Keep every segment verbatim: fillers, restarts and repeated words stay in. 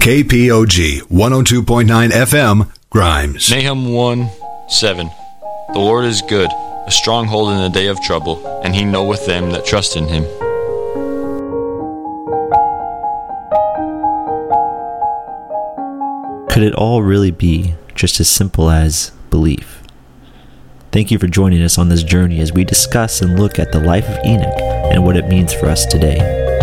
K P O G one oh two point nine F M, Grimes. Nahum one seven. The Lord is good, a stronghold in the day of trouble, and he knoweth them that trust in him. Could it all really be just as simple as belief? Thank you for joining us on this journey as we discuss and look at the life of Enoch and what it means for us today.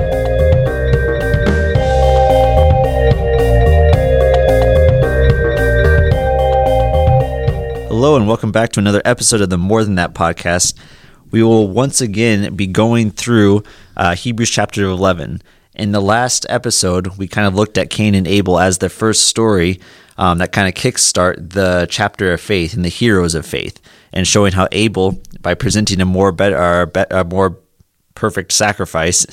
Hello and welcome back to another episode of the More Than That podcast. We will once again be going through uh, Hebrews chapter eleven. In the last episode, we kind of looked at Cain and Abel as the first story um, that kind of kickstart the chapter of faith and the heroes of faith, and showing how Abel, by presenting a more better, or a more perfect sacrifice,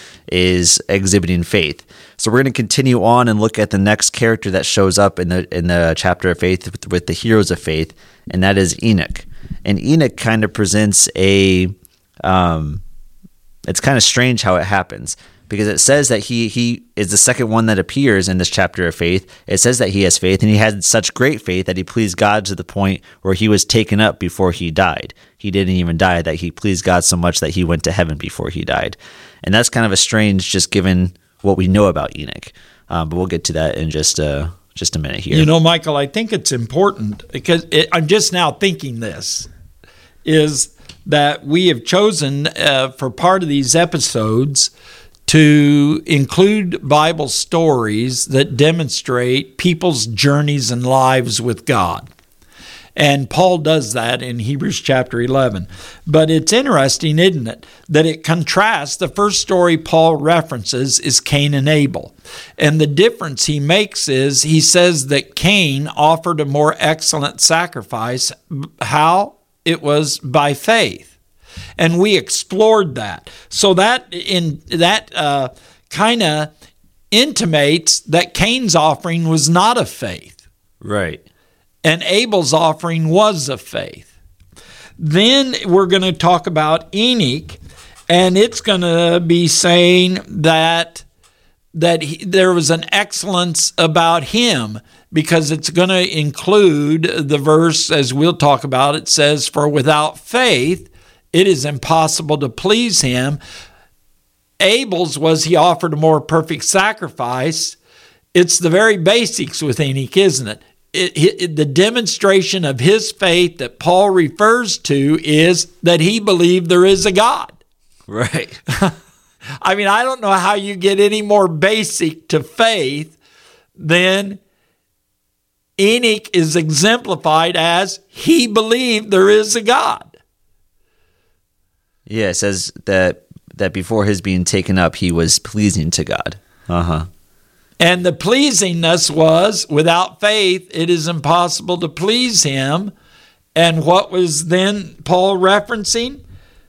is exhibiting faith. So we're going to continue on and look at the next character that shows up in the in the chapter of faith with, with the heroes of faith, and that is Enoch. And Enoch kind of presents a, um, it's kind of strange how it happens. Because it says that he he is the second one that appears in this chapter of faith. It says that he has faith, and he had such great faith that he pleased God to the point where he was taken up before he died. He didn't even die, that he pleased God so much that he went to heaven before he died. And that's kind of a strange, just given what we know about Enoch. Um, but we'll get to that in just uh, just a minute here. You know, Michael, I think it's important because it, I'm just now thinking this, is that we have chosen uh, for part of these episodes to include Bible stories that demonstrate people's journeys and lives with God. And Paul does that in Hebrews chapter eleven. But it's interesting, isn't it, that it contrasts. The first story Paul references is Cain and Abel. And the difference he makes is he says that Cain offered a more excellent sacrifice. How? It was by faith. And we explored that. So that in that uh, kind of intimates that Cain's offering was not of faith. Right. And Abel's offering was of faith. Then we're going to talk about Enoch, and it's going to be saying that that he, there was an excellence about him, because it's going to include the verse, as we'll talk about, it says, "For without faith it is impossible to please him." Abel's was he offered a more perfect sacrifice. It's the very basics with Enoch, isn't it? It, it? The demonstration of his faith that Paul refers to is that he believed there is a God. Right. I mean, I don't know how you get any more basic to faith than Enoch is exemplified as he believed there is a God. Yeah, it says that that before his being taken up, he was pleasing to God. Uh-huh. And the pleasingness was, without faith, it is impossible to please him. And what was then Paul referencing?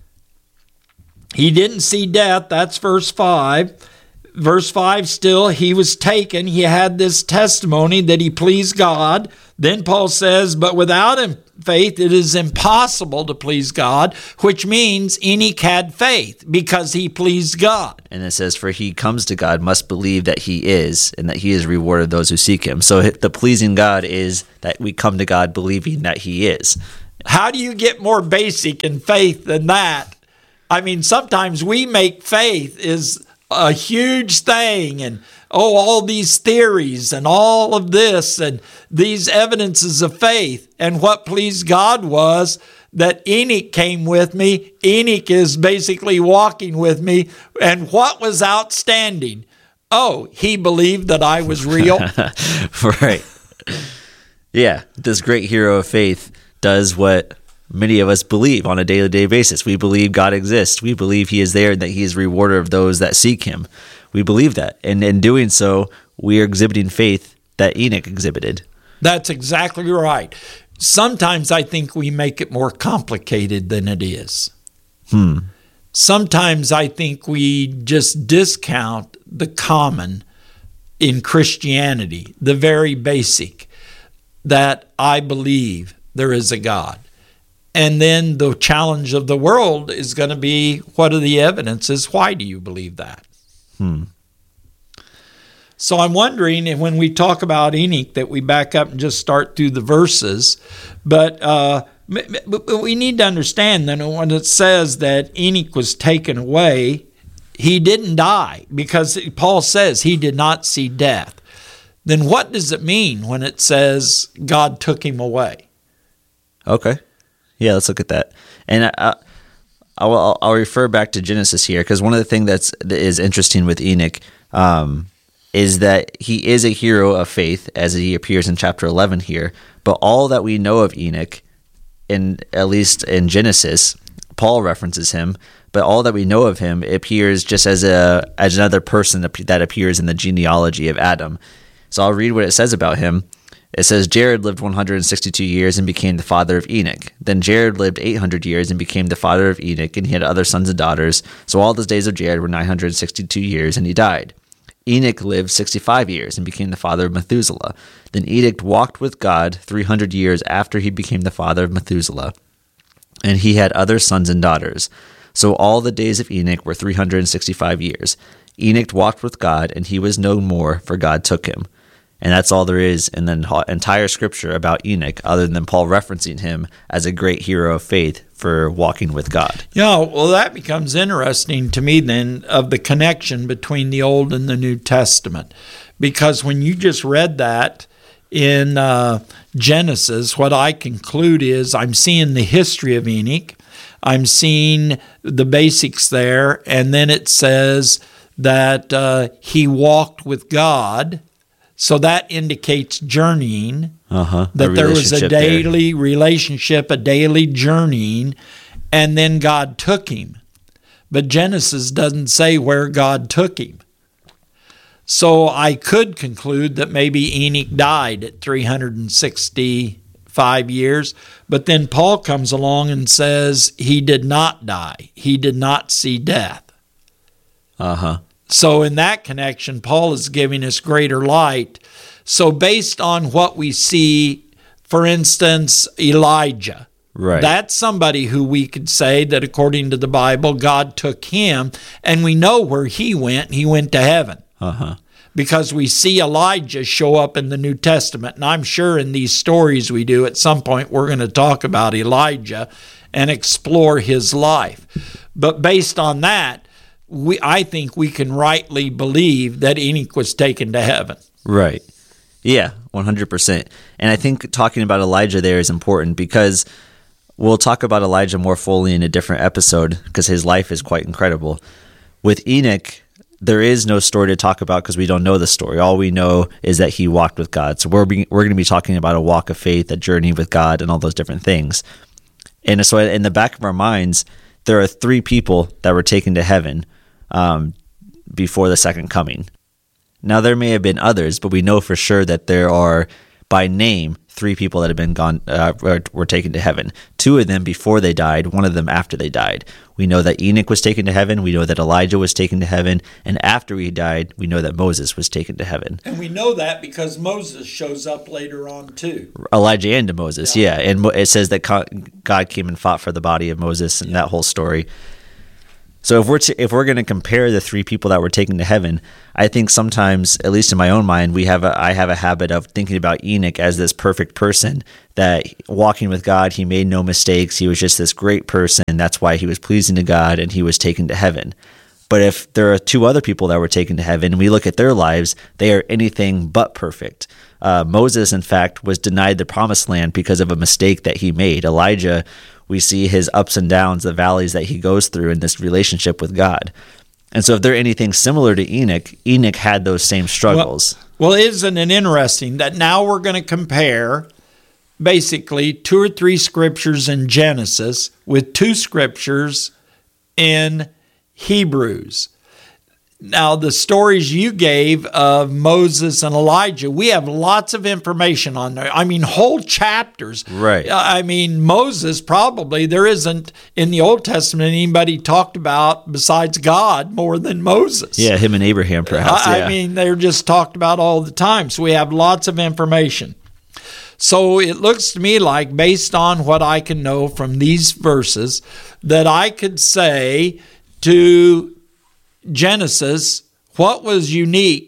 He didn't see death. That's verse five. Verse five still, he was taken. He had this testimony that he pleased God. Then Paul says, but without him, faith, it is impossible to please God, which means Enoch had faith because he pleased God. And it says, for he comes to God must believe that he is, and that he is rewarded those who seek him. So the pleasing God is that we come to God believing that he is. How do you get more basic in faith than that? I mean, sometimes we make faith is a huge thing, and oh, all these theories and all of this and these evidences of faith. And what pleased God was that Enoch came with me. Enoch is basically walking with me. And what was outstanding? Oh, he believed that I was real. Right. Yeah, this great hero of faith does what many of us believe on a day-to-day basis. We believe God exists. We believe he is there and that he is rewarder of those that seek him. We believe that. And in doing so, we are exhibiting faith that Enoch exhibited. That's exactly right. Sometimes I think we make it more complicated than it is. Hmm. Sometimes I think we just discount the common in Christianity, the very basic, that I believe there is a God. And then the challenge of the world is going to be, what are the evidences? Why do you believe that? Hmm. So I'm wondering if when we talk about Enoch that we back up and just start through the verses. But uh, we need to understand that when it says that Enoch was taken away, he didn't die, because Paul says he did not see death. Then what does it mean when it says God took him away? Okay. Yeah, let's look at that. And I, I will, I'll refer back to Genesis here, because one of the things that's that is interesting with Enoch um, is that he is a hero of faith, as he appears in chapter eleven here. But all that we know of Enoch, in at least in Genesis, Paul references him. But all that we know of him appears just as a as another person that appears in the genealogy of Adam. So I'll read what it says about him. It says, Jared lived one hundred sixty-two years and became the father of Enoch. Then Jared lived eight hundred years and became the father of Enoch, and he had other sons and daughters. So all the days of Jared were nine hundred sixty-two years, and he died. Enoch lived sixty-five years and became the father of Methuselah. Then Enoch walked with God three hundred years after he became the father of Methuselah, and he had other sons and daughters. So all the days of Enoch were three hundred sixty-five years. Enoch walked with God, and he was no more, for God took him. And that's all there is in the entire scripture about Enoch, other than Paul referencing him as a great hero of faith for walking with God. Yeah, well, that becomes interesting to me then, of the connection between the Old and the New Testament. Because when you just read that in uh, Genesis, what I conclude is I'm seeing the history of Enoch, I'm seeing the basics there, and then it says that uh, he walked with God. So that indicates journeying, uh-huh. that there was a daily there. relationship, a daily journeying, and then God took him. But Genesis doesn't say where God took him. So I could conclude that maybe Enoch died at three hundred sixty-five years, but then Paul comes along and says he did not die. He did not see death. Uh-huh. So in that connection, Paul is giving us greater light. So based on what we see, for instance, Elijah, right. That's somebody who we could say that according to the Bible, God took him, and we know where he went. He went to heaven. Uh-huh. Because we see Elijah show up in the New Testament. And I'm sure in these stories we do, at some point we're going to talk about Elijah and explore his life. But based on that, We, I think we can rightly believe that Enoch was taken to heaven. Right. Yeah, one hundred percent. And I think talking about Elijah there is important, because we'll talk about Elijah more fully in a different episode, because his life is quite incredible. With Enoch, there is no story to talk about because we don't know the story. All we know is that he walked with God. So we're, be, we're going to be talking about a walk of faith, a journey with God, and all those different things. And so in the back of our minds, there are three people that were taken to heaven Um, before the second coming. Now, there may have been others, but we know for sure that there are, by name, three people that have been gone, uh, were taken to heaven. Two of them before they died, one of them after they died. We know that Enoch was taken to heaven. We know that Elijah was taken to heaven. And after he died, we know that Moses was taken to heaven. And we know that because Moses shows up later on too. Elijah and Moses, yeah. yeah. And it says that God came and fought for the body of Moses, and yeah. that whole story. So if we're to, if we're going to compare the three people that were taken to heaven, I think sometimes, at least in my own mind, we have a, I have a habit of thinking about Enoch as this perfect person that walking with God, he made no mistakes. He was just this great person. That's why he was pleasing to God, and he was taken to heaven. But if there are two other people that were taken to heaven, and we look at their lives, they are anything but perfect. Uh, Moses, in fact, was denied the promised land because of a mistake that he made. Elijah, we see his ups and downs, the valleys that he goes through in this relationship with God. And so if they're anything similar to Enoch, Enoch had those same struggles. Well, well isn't it interesting that now we're going to compare basically two or three scriptures in Genesis with two scriptures in Hebrews? Now, the stories you gave of Moses and Elijah, we have lots of information on there. I mean, whole chapters. Right. I mean, Moses probably, there isn't in the Old Testament anybody talked about besides God more than Moses. Yeah, him and Abraham perhaps. I, yeah. I mean, they're just talked about all the time. So we have lots of information. So it looks to me like, based on what I can know from these verses, that I could say to Genesis, what was unique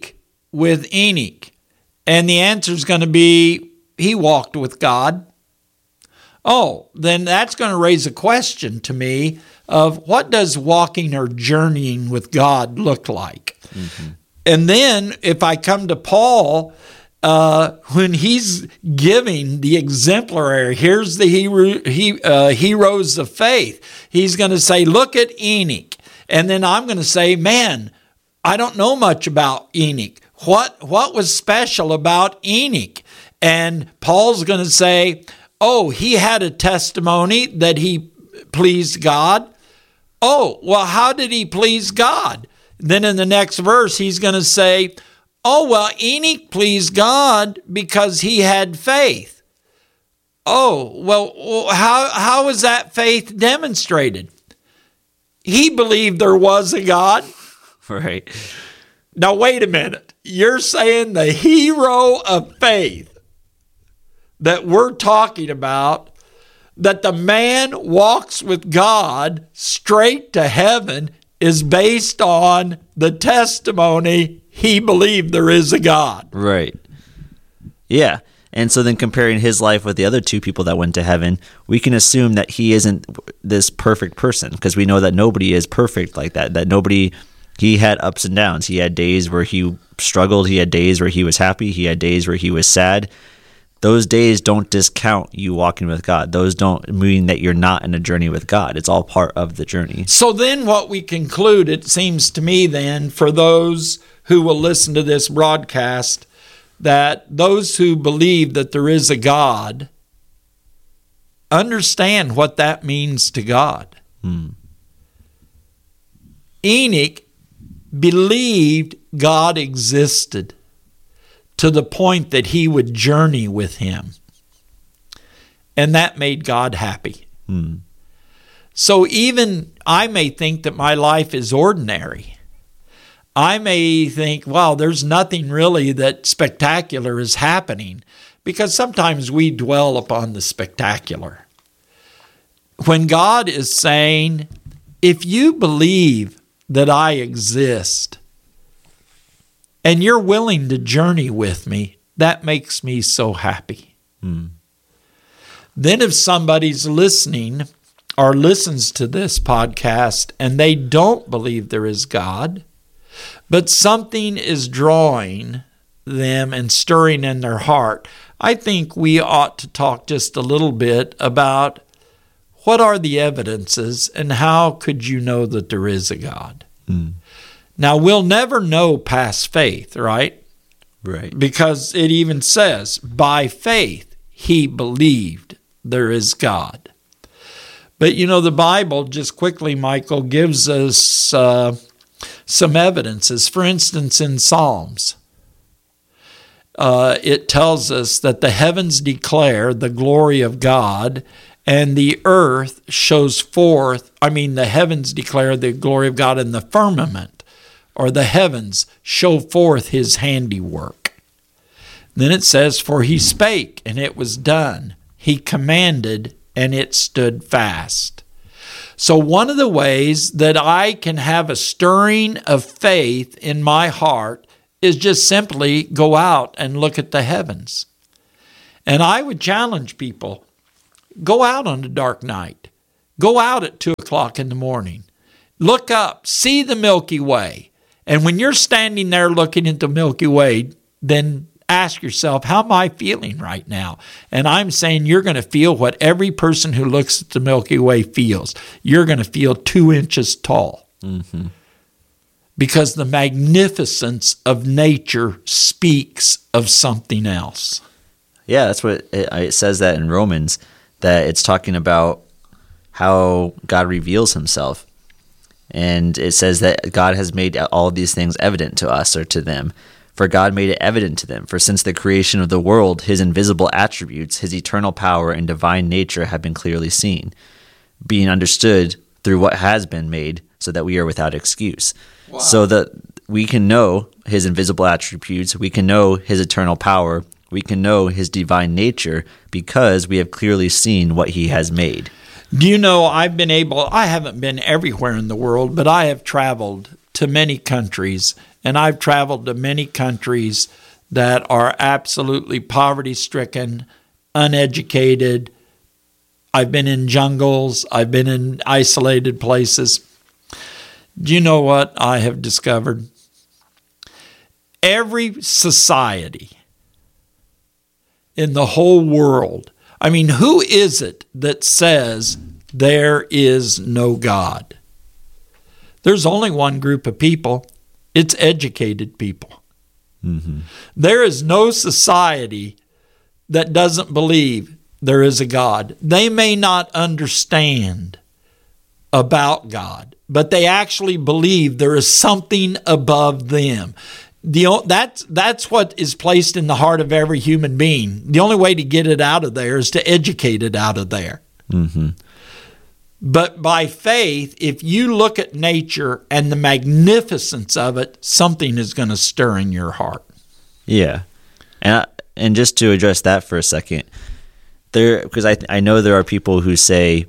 with Enoch? And the answer is going to be, he walked with God. Oh, then that's going to raise a question to me of what does walking or journeying with God look like? Mm-hmm. And then if I come to Paul, uh, when he's giving the exemplary, here's the hero, he, uh, heroes of faith, he's going to say, look at Enoch. And then I'm going to say, man, I don't know much about Enoch. What, what was special about Enoch? And Paul's going to say, oh, he had a testimony that he pleased God. Oh, well, how did he please God? Then in the next verse, he's going to say, oh, well, Enoch pleased God because he had faith. Oh, well, how, how was that faith demonstrated? He believed there was a God. Right. Now, wait a minute. You're saying the hero of faith that we're talking about, that the man walks with God straight to heaven, is based on the testimony he believed there is a God. Right. Yeah. And so then comparing his life with the other two people that went to heaven, we can assume that he isn't this perfect person, because we know that nobody is perfect like that, that nobody, he had ups and downs. He had days where he struggled. He had days where he was happy. He had days where he was sad. Those days don't discount you walking with God. Those don't mean that you're not in a journey with God. It's all part of the journey. So then what we conclude, it seems to me then, for those who will listen to this broadcast, that those who believe that there is a God understand what that means to God. Hmm. Enoch believed God existed to the point that he would journey with him. And that made God happy. Hmm. So even I may think that my life is ordinary. I may think, wow, there's nothing really that spectacular is happening, because sometimes we dwell upon the spectacular. When God is saying, if you believe that I exist and you're willing to journey with me, that makes me so happy. Hmm. Then if somebody's listening or listens to this podcast and they don't believe there is God, but something is drawing them and stirring in their heart, I think we ought to talk just a little bit about what are the evidences and how could you know that there is a God? Mm. Now, we'll never know past faith, right? Right. Because it even says, by faith he believed there is God. But, you know, the Bible, just quickly, Michael, gives us uh, some evidences. For instance, in Psalms, uh, it tells us that the heavens declare the glory of God, and the earth shows forth, I mean, the heavens declare the glory of God, and the firmament, or the heavens, show forth his handiwork. Then it says, for he spake, and it was done. He commanded, and it stood fast. So one of the ways that I can have a stirring of faith in my heart is just simply go out and look at the heavens. And I would challenge people, go out on a dark night. Go out at two o'clock in the morning. Look up, see the Milky Way. And when you're standing there looking at the Milky Way, then ask yourself, how am I feeling right now? And I'm saying you're going to feel what every person who looks at the Milky Way feels. You're going to feel two inches tall. Mm-hmm. Because the magnificence of nature speaks of something else. Yeah, that's what it, it says that in Romans, that it's talking about how God reveals himself. And it says that God has made all of these things evident to us or to them. For God made it evident to them. For since the creation of the world, his invisible attributes, his eternal power and divine nature have been clearly seen, being understood through what has been made, so that we are without excuse. Wow. So that we can know his invisible attributes, we can know his eternal power, we can know his divine nature, because we have clearly seen what he has made. Do you know, I've been able, I haven't been everywhere in the world, but I have traveled to many countries, and I've traveled to many countries that are absolutely poverty-stricken, uneducated. I've been in jungles. I've been in isolated places. Do you know what I have discovered? Every society in the whole world, I mean, who is it that says there is no God? There's only one group of people. It's educated people. Mm-hmm. There is no society that doesn't believe there is a God. They may not understand about God, but they actually believe there is something above them. The, that's, that's what is placed in the heart of every human being. The only way to get it out of there is to educate it out of there. Mm-hmm. But by faith, if you look at nature and the magnificence of it, something is going to stir in your heart. Yeah. And I, and just to address that for a second, there, because I I know there are people who say,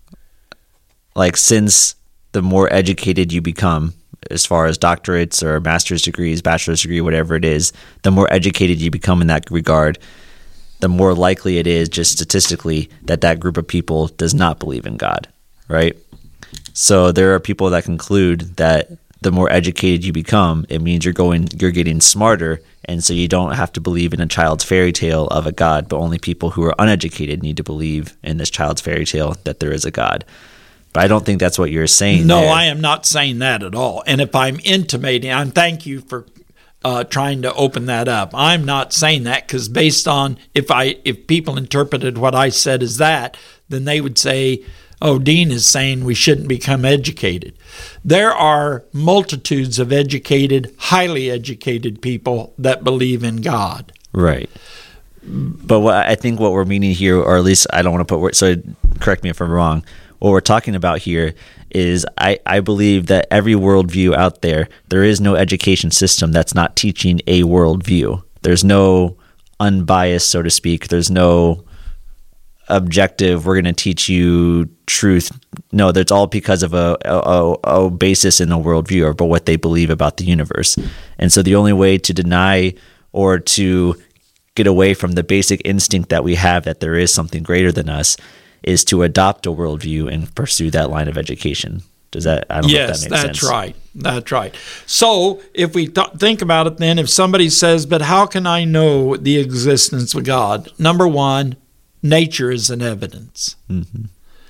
like, since the more educated you become, as far as doctorates or master's degrees, bachelor's degree, whatever it is, the more educated you become in that regard, the more likely it is, just statistically, that that group of people does not believe in God, right? So there are people that conclude that the more educated you become, it means you're going, you're getting smarter, and so you don't have to believe in a child's fairy tale of a God, but only people who are uneducated need to believe in this child's fairy tale that there is a God. But I don't think that's what you're saying. No, there. I am not saying that at all. And if I'm intimating, and thank you for uh, trying to open that up. I'm not saying that because based on if I if people interpreted what I said as that, then they would say, oh, Dean is saying we shouldn't become educated. There are multitudes of educated, highly educated people that believe in God. Right. But what I think what we're meaning here, or at least I don't want to put words, so correct me if I'm wrong, what we're talking about here is I, I believe that every worldview out there, there is no education system that's not teaching a worldview. There's no unbiased, so to speak. There's no objective, we're going to teach you truth. No, that's all because of a, a, a basis in a worldview or what they believe about the universe. And so the only way to deny or to get away from the basic instinct that we have that there is something greater than us is to adopt a worldview and pursue that line of education. Does that, I don't yes, know if that makes that's sense. right. That's right. So if we th- think about it then, if somebody says, but how can I know the existence of God? Number one, nature is an evidence. Mm-hmm.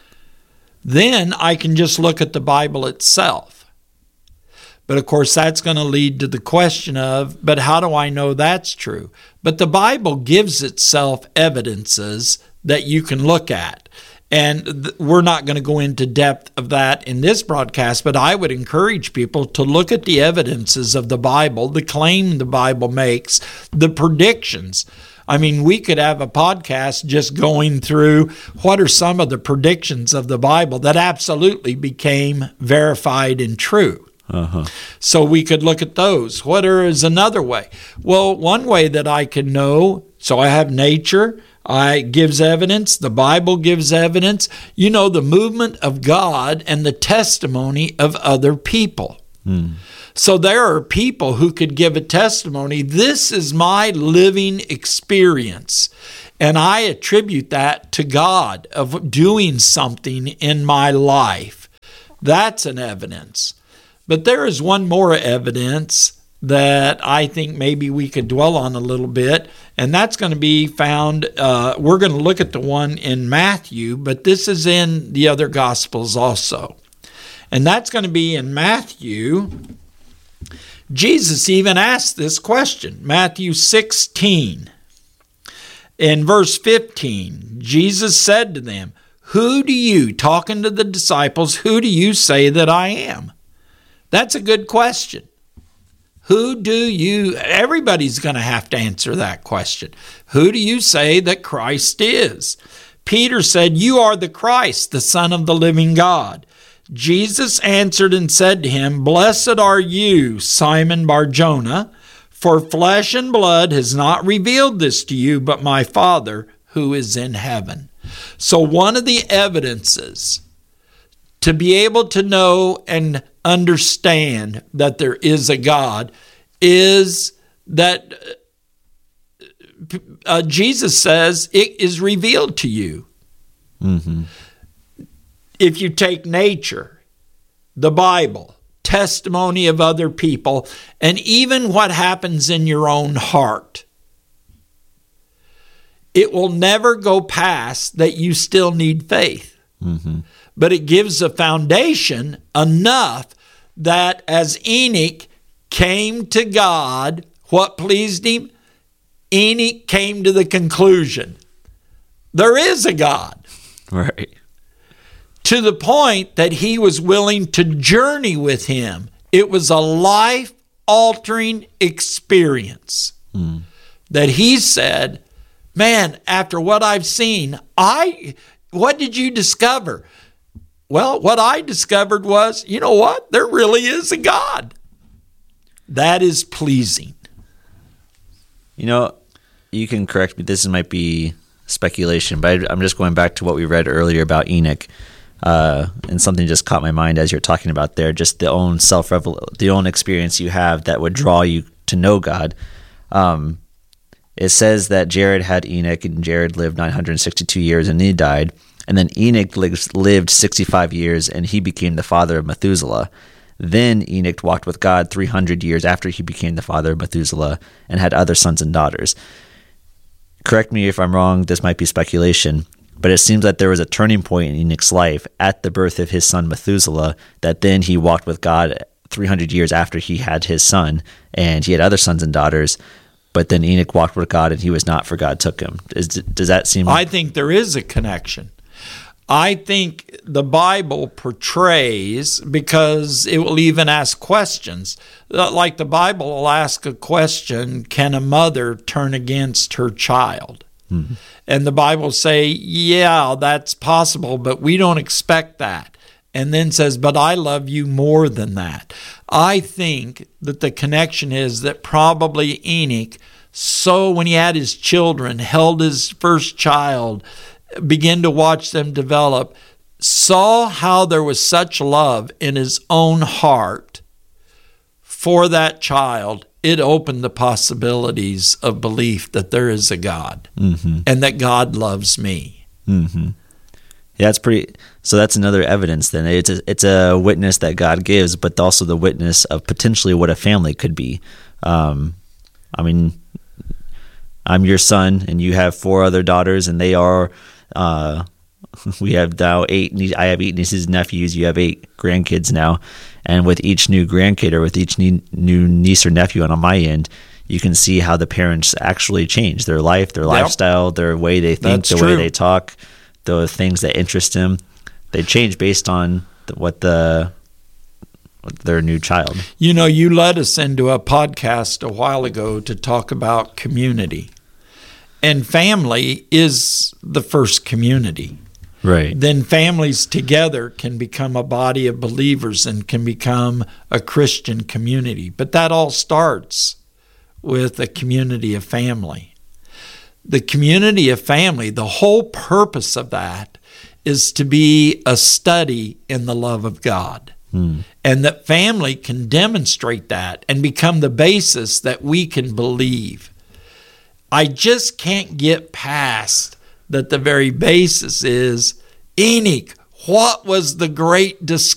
Then I can just look at the Bible itself. But of course, that's going to lead to the question of, but how do I know that's true? But the Bible gives itself evidences that you can look at. And th- we're not going to go into depth of that in this broadcast, but I would encourage people to look at the evidences of the Bible, the claim the Bible makes, the predictions. I mean, we could have a podcast just going through what are some of the predictions of the Bible that absolutely became verified and true. Uh-huh. So we could look at those. What is another way? Well, one way that I can know, so I have nature, I gives evidence, the Bible gives evidence, you know, the movement of God and the testimony of other people. Hmm. So there are people who could give a testimony, this is my living experience, and I attribute that to God of doing something in my life. That's an evidence. But there is one more evidence that I think maybe we could dwell on a little bit, and that's going to be found, uh, we're going to look at the one in Matthew, but this is in the other Gospels also. And that's going to be in Matthew. Jesus even asked this question, Matthew sixteen. In verse fifteen, Jesus said to them, who do you, talking to the disciples, who do you say that I am? That's a good question. Who do you, everybody's going to have to answer that question. Who do you say that Christ is? Peter said, you are the Christ, the Son of the living God. Jesus answered and said to him, blessed are you, Simon Bar-Jonah, for flesh and blood has not revealed this to you, but my Father who is in heaven. So one of the evidences to be able to know and understand that there is a God is that uh, Jesus says it is revealed to you. Mm-hmm. If you take nature, the Bible, testimony of other people, and even what happens in your own heart, it will never go past that you still need faith. Mm-hmm. But it gives a foundation enough that as Enoch came to God, what pleased him? Enoch came to the conclusion, there is a God. Right. To the point that he was willing to journey with him. It was a life-altering experience Mm. that he said, man, after what I've seen, I, what did you discover? Well, what I discovered was, you know what? There really is a God. That is pleasing. You know, you can correct me. This might be speculation, but I'm just going back to what we read earlier about Enoch. Uh, and something just caught my mind as you're talking about there, just the own self the own experience you have that would draw you to know God. Um, it says that Jared had Enoch, and Jared lived nine hundred sixty-two years and he died. And then Enoch lived sixty-five years and he became the father of Methuselah. Then Enoch walked with God three hundred years after he became the father of Methuselah and had other sons and daughters. Correct me if I'm wrong, this might be speculation, but it seems that there was a turning point in Enoch's life at the birth of his son Methuselah, that then he walked with God three hundred years after he had his son, and he had other sons and daughters, but then Enoch walked with God and he was not, for God took him. Is, does that seem... I think there is a connection. I think the Bible portrays, because it will even ask questions, like the Bible will ask a question, can a mother turn against her child? Mm-hmm. And the Bible say, yeah, that's possible, but we don't expect that. And then says, but I love you more than that. I think that the connection is that probably Enoch, so when he had his children, held his first child, began to watch them develop, saw how there was such love in his own heart for that child, it opened the possibilities of belief that there is a God, mm-hmm. and that God loves me. Mm-hmm. Yeah, it's pretty. So that's another evidence. Then it's a, it's a witness that God gives, but also the witness of potentially what a family could be. Um, I mean, I'm your son, and you have four other daughters, and they are. Uh, we have now eight. I have eight nieces and nephews. You have eight grandkids now, and with each new grandkid or with each new niece or nephew, and on my end, you can see how the parents actually change their life, their Yep. lifestyle, their way they think, That's the true. way they talk, the things that interest them. They change based on the, what the what their new child. You know, you led us into a podcast a while ago to talk about community. And family is the first community. Right. Then families together can become a body of believers and can become a Christian community. But that all starts with a community of family. The community of family, the whole purpose of that is to be a study in the love of God. Hmm. And that family can demonstrate that and become the basis that we can believe. I just can't get past that the very basis is, Enoch, what was the great discovery?